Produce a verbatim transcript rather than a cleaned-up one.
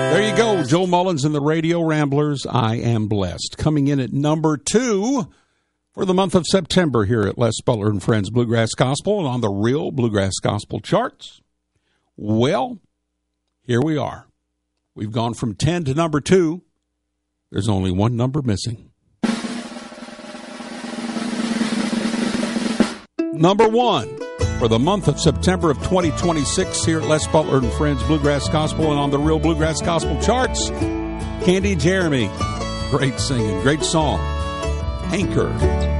There you go, Joel Mullins and the Radio Ramblers. I Am Blessed. Coming in at number two for the month of September here at Les Butler and Friends Bluegrass Gospel and on the Real Bluegrass Gospel charts. Well, here we are. We've gone from ten to number two. There's only one number missing. Number one for the month of September of twenty twenty-six here at Les Butler and Friends Bluegrass Gospel and on the Real Bluegrass Gospel charts. Candy Jeremy. Great singing, great song. Anchor.